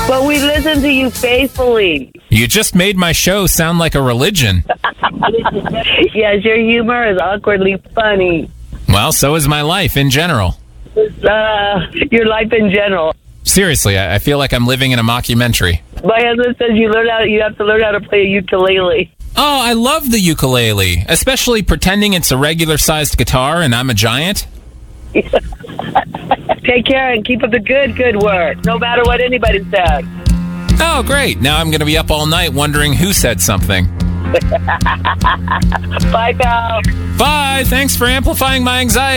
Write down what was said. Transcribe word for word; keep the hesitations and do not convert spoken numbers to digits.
But we listen to you faithfully. You just made my show sound like a religion. Yes, your humor is awkwardly funny. Well, so is my life in general. Uh, your life in general. Seriously, I I feel like I'm living in a mockumentary. My husband says you learn how you have to learn how to play a ukulele. Oh, I love the ukulele, especially pretending it's a regular-sized guitar and I'm a giant. Take care and keep up the good, good work, no matter what anybody says. Oh, great. Now I'm going to be up all night wondering who said something. Bye, pal. Bye. Thanks for amplifying my anxiety.